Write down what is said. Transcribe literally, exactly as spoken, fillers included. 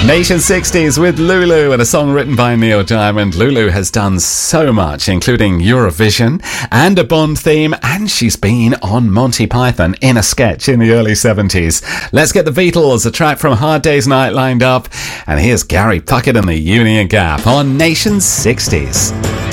Nation sixties with Lulu and a song written by Neil Diamond. Lulu has done so much, including Eurovision and a Bond theme, and she's been on Monty Python in a sketch in the early seventies. Let's get the Beatles, a track from Hard Day's Night lined up, and here's Gary Puckett and the Union Gap on Nation sixties.